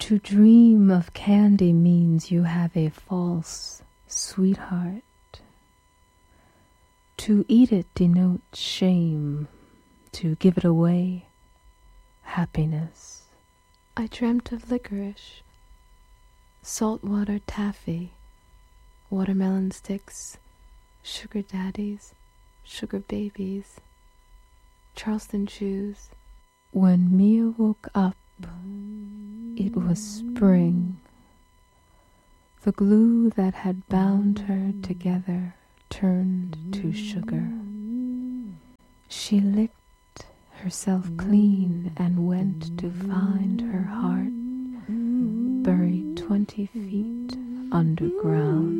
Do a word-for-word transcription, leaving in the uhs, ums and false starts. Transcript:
To dream of candy means you have a false sweetheart. To eat it denotes shame. To give it away, happiness. I dreamt of licorice, saltwater taffy, watermelon sticks, sugar daddies, sugar babies, Charleston shoes. When Mia woke up, it was spring. The glue that had bound her together turned to sugar. She licked herself clean and went to find her heart buried twenty feet underground.